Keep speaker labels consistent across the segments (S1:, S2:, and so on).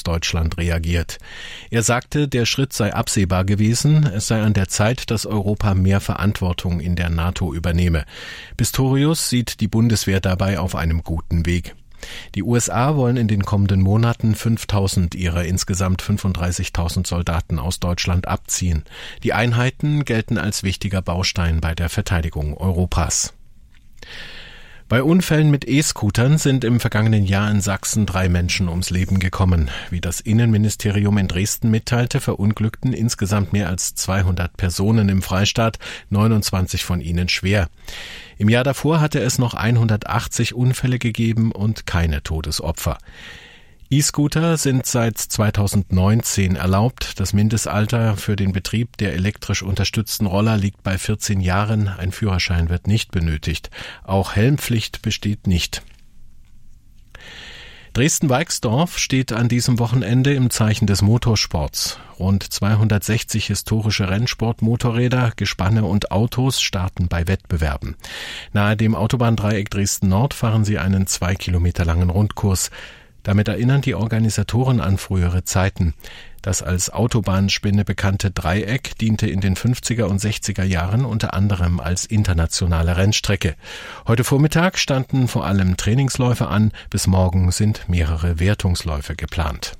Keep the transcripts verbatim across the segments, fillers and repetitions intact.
S1: aus Deutschland reagiert. Er sagte, der Schritt sei absehbar gewesen, es sei an der Zeit, dass Europa mehr Verantwortung in der NATO übernehme. Pistorius sieht die Bundeswehr dabei auf einem guten Weg. Die U S A wollen in den kommenden Monaten fünftausend ihrer insgesamt fünfunddreißigtausend Soldaten aus Deutschland abziehen. Die Einheiten gelten als wichtiger Baustein bei der Verteidigung Europas. Bei Unfällen mit E-Scootern sind im vergangenen Jahr in Sachsen drei Menschen ums Leben gekommen. Wie das Innenministerium in Dresden mitteilte, verunglückten insgesamt mehr als zweihundert Personen im Freistaat, neunundzwanzig von ihnen schwer. Im Jahr davor hatte es noch hundertachtzig Unfälle gegeben und keine Todesopfer. E-Scooter sind seit zweitausendneunzehn erlaubt. Das Mindestalter für den Betrieb der elektrisch unterstützten Roller liegt bei vierzehn Jahren. Ein Führerschein wird nicht benötigt. Auch Helmpflicht besteht nicht. Dresden-Weixdorf steht an diesem Wochenende im Zeichen des Motorsports. Rund zweihundertsechzig historische Rennsportmotorräder, Gespanne und Autos starten bei Wettbewerben. Nahe dem Autobahndreieck Dresden-Nord fahren sie einen zwei Kilometer langen Rundkurs. Damit erinnern die Organisatoren an frühere Zeiten. Das als Autobahnspinne bekannte Dreieck diente in den fünfziger und sechziger Jahren unter anderem als internationale Rennstrecke. Heute Vormittag standen vor allem Trainingsläufe an, bis morgen sind mehrere Wertungsläufe geplant.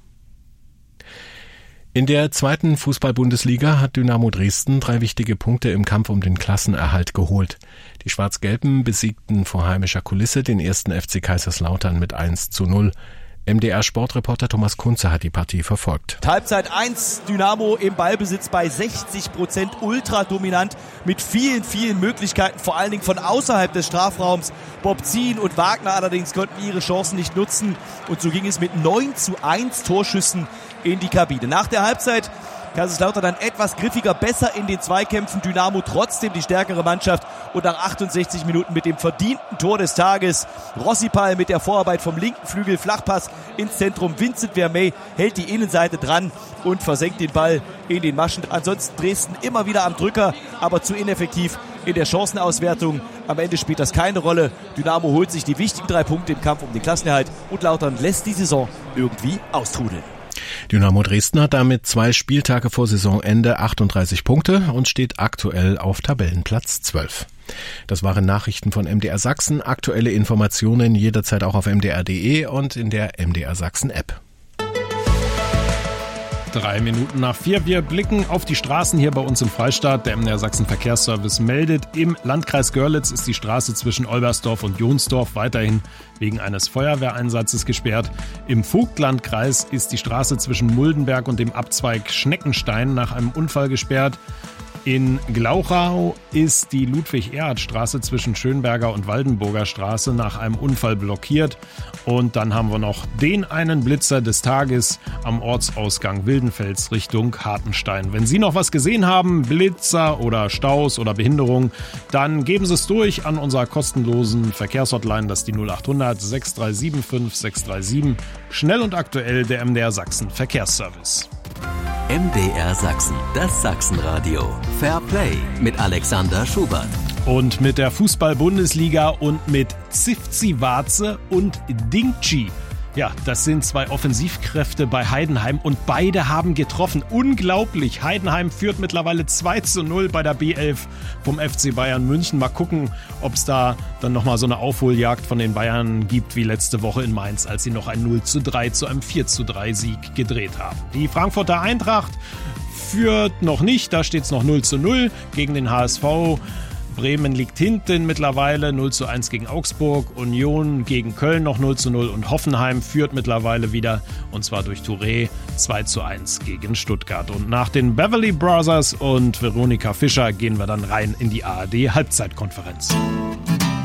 S1: In der zweiten Fußball-Bundesliga hat Dynamo Dresden drei wichtige Punkte im Kampf um den Klassenerhalt geholt. Die Schwarz-Gelben besiegten vor heimischer Kulisse den ersten F C Kaiserslautern mit eins zu null. M D R-Sportreporter Thomas Kunze hat die Partie verfolgt.
S2: Halbzeit eins, Dynamo im Ballbesitz bei sechzig Prozent, ultra dominant mit vielen, vielen Möglichkeiten, vor allen Dingen von außerhalb des Strafraums. Bob Zien und Wagner allerdings konnten ihre Chancen nicht nutzen und so ging es mit neun zu eins Torschüssen in die Kabine. Nach der Halbzeit Kaiserslautern dann etwas griffiger, besser in den Zweikämpfen. Dynamo trotzdem die stärkere Mannschaft und nach achtundsechzig Minuten mit dem verdienten Tor des Tages. Rossipal mit der Vorarbeit vom linken Flügel, Flachpass ins Zentrum. Vincent Vermey hält die Innenseite dran und versenkt den Ball in den Maschen. Ansonsten Dresden immer wieder am Drücker, aber zu ineffektiv in der Chancenauswertung. Am Ende spielt das keine Rolle. Dynamo holt sich die wichtigen drei Punkte im Kampf um den Klassenerhalt und Lautern lässt die Saison irgendwie austrudeln.
S1: Dynamo Dresden hat damit zwei Spieltage vor Saisonende achtunddreißig Punkte und steht aktuell auf Tabellenplatz zwölf. Das waren Nachrichten von M D R Sachsen. Aktuelle Informationen jederzeit auch auf m d r punkt d e und in der M D R Sachsen App.
S3: Drei Minuten nach vier. Wir blicken auf die Straßen hier bei uns im Freistaat. Der M D R Sachsen Verkehrsservice meldet, im Landkreis Görlitz ist die Straße zwischen Olbersdorf und Jonsdorf weiterhin wegen eines Feuerwehreinsatzes gesperrt. Im Vogtlandkreis ist die Straße zwischen Muldenberg und dem Abzweig Schneckenstein nach einem Unfall gesperrt. In Glauchau ist die Ludwig-Erhard-Straße zwischen Schönberger und Waldenburger Straße nach einem Unfall blockiert. Und dann haben wir noch den einen Blitzer des Tages am Ortsausgang Wildenfels Richtung Hartenstein. Wenn Sie noch was gesehen haben, Blitzer oder Staus oder Behinderung, dann geben Sie es durch an unserer kostenlosen Verkehrshotline, das ist die null achthundert sechs drei sieben fünf sechs drei sieben. Schnell und aktuell der M D R Sachsen Verkehrsservice.
S4: M D R Sachsen, das Sachsenradio. Fair Play mit Alexander Schubert.
S3: Und mit der Fußball-Bundesliga und mit Zivci-Warze und Dingchi. Ja, das sind zwei Offensivkräfte bei Heidenheim und beide haben getroffen. Unglaublich. Heidenheim führt mittlerweile zwei zu null bei der B elf vom F C Bayern München. Mal gucken, ob es da dann nochmal so eine Aufholjagd von den Bayern gibt wie letzte Woche in Mainz, als sie noch ein null zu drei zu einem vier zu drei Sieg gedreht haben. Die Frankfurter Eintracht führt noch nicht, da steht es noch null zu null gegen den H S V. Bremen liegt hinten mittlerweile null zu eins gegen Augsburg, Union gegen Köln noch null zu null und Hoffenheim führt mittlerweile wieder, und zwar durch Touré, zwei zu eins gegen Stuttgart. Und nach den Beverly Brothers und Veronika Fischer gehen wir dann rein in die A R D-Halbzeitkonferenz.